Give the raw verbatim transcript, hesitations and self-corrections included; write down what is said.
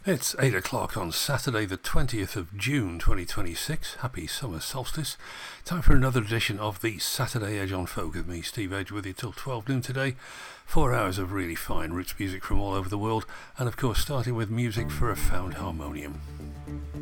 It's eight o'clock on Saturday the twentieth of June twenty twenty-six. Happy summer solstice. Time for another edition of the Saturday Edge on Folk with me, Steve Edge, with you till twelve noon today. Four hours of really fine roots music from all over the world, and of course starting with music for a found harmonium.